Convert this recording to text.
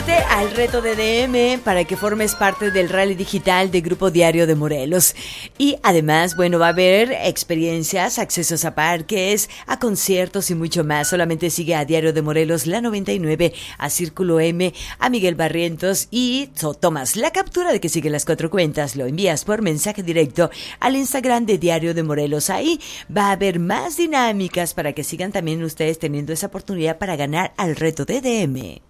Únete al reto de DM para que formes parte del rally digital de Grupo Diario de Morelos. Y además, bueno, va a haber experiencias, accesos a parques, a conciertos y mucho más. Solamente sigue a Diario de Morelos, la 99, a Círculo M, a Miguel Barrientos y tomas la captura de que sigue las 4 cuentas. Lo envías por mensaje directo al Instagram de Diario de Morelos. Ahí va a haber más dinámicas para que sigan también ustedes teniendo esa oportunidad para ganar al reto de DM.